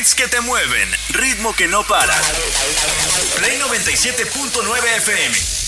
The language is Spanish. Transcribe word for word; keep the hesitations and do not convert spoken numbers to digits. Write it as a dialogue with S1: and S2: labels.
S1: Hits que te mueven, ritmo que no para. Play noventa y siete punto nueve F M.